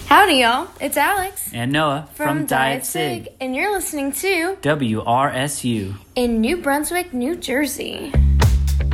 Howdy, y'all. It's Alex And Noah from Diet Sig, and you're listening to WRSU. in New Brunswick, New Jersey.